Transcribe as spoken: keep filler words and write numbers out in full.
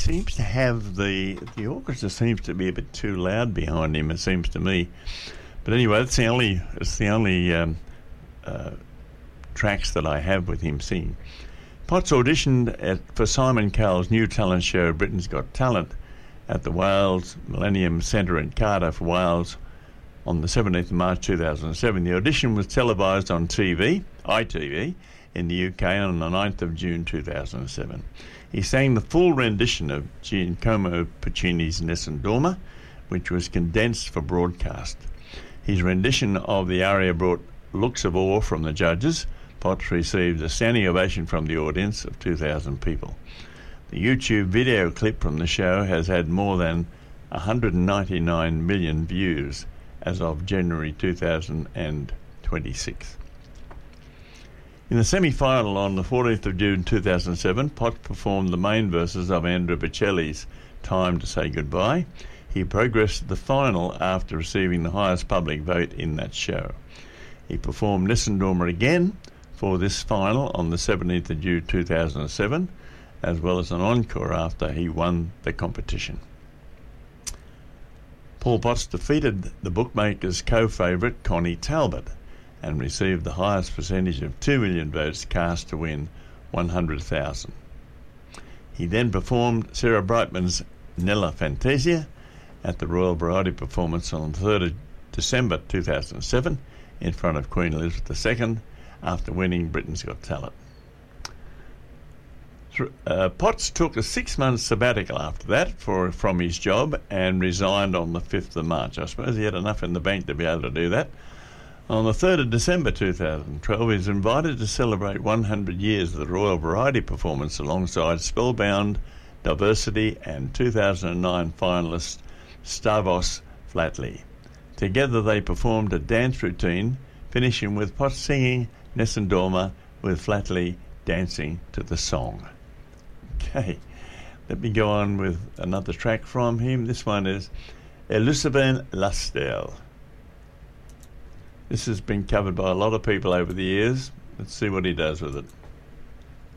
seems to have the the orchestra seems to be a bit too loud behind him. It seems to me, but anyway, it's the only it's the only um, uh, tracks that I have with him singing. Potts auditioned at, for Simon Cowell's new talent show, Britain's Got Talent, at the Wales Millennium Centre in Cardiff, Wales, on the seventeenth of March two thousand seven. The audition was televised on T V, I T V, in the U K on the ninth of June two thousand seven. He sang the full rendition of Giacomo Puccini's Nessun Dorma, which was condensed for broadcast. His rendition of the aria brought looks of awe from the judges. Potts received a standing ovation from the audience of two thousand people. The YouTube video clip from the show has had more than one hundred ninety-nine million views as of January two thousand twenty-six. In the semi-final on the fourteenth of June two thousand seven, Potts performed the main verses of Andrea Bocelli's Time to Say Goodbye. He progressed to the final after receiving the highest public vote in that show. He performed Nessun Dorma again for this final on the seventeenth of June two thousand seven, as well as an encore after he won the competition. Paul Potts defeated the bookmakers' co-favourite Connie Talbot and received the highest percentage of two million votes cast to win one hundred thousand. He then performed Sarah Brightman's Nella Fantasia at the Royal Variety Performance on the third of December two thousand seven in front of Queen Elizabeth the Second after winning Britain's Got Talent. Uh, Potts took a six-month sabbatical after that for, from his job and resigned on the fifth of March. I suppose he had enough in the bank to be able to do that. On the third of December two thousand twelve, he was invited to celebrate one hundred years of the Royal Variety Performance alongside Spellbound, Diversity and two thousand nine finalist Stavros Flatley. Together they performed a dance routine, finishing with Potts singing Nessun Dorma with Flatley dancing to the song. Okay, let me go on with another track from him. This one is Elusiven Lastel. This has been covered by a lot of people over the years. Let's see what he does with it.